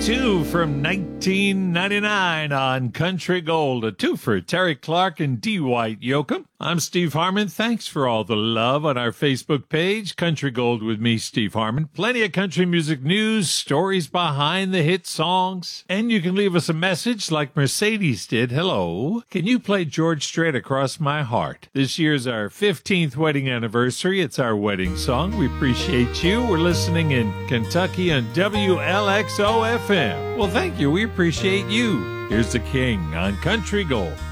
2 from 1999 on Country Gold. A two for Terry Clark and D. White Yoakum. I'm Steve Harmon. Thanks for all the love on our Facebook page, Country Gold with me, Steve Harmon. Plenty of country music news, stories behind the hit songs. And you can leave us a message like Mercedes did. Hello. Can you play George Strait, Across My Heart? This year's our 15th wedding anniversary. It's our wedding song. We appreciate you. We're listening in Kentucky on WLXO FM. Well, thank you. We appreciate you. Here's the King on Country Gold.